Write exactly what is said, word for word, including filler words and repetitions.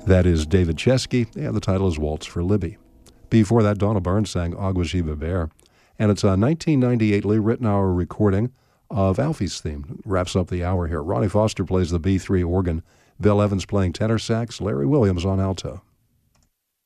That is David Chesky, and the title is Waltz for Libby. Before that, Donna Barnes sang Agua Jiva Bear, and it's a nineteen ninety-eight Lee Ritenour recording of Alfie's theme. Wraps up the hour here. Ronnie Foster plays the B three organ, Bill Evans playing tenor sax, Larry Williams on alto.